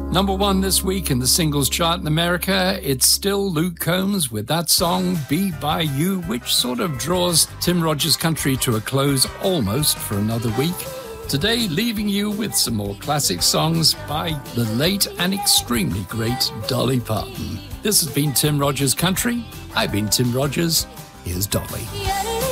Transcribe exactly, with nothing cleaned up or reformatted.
Number one this week in the singles chart in America, it's still Luke Combs with that song, Be By You, which sort of draws Tim Rogers Country to a close almost for another week. Today, leaving you with some more classic songs by the late and extremely great Dolly Parton. This has been Tim Rogers Country. I've been Tim Rogers. Here's Dolly. Yeah.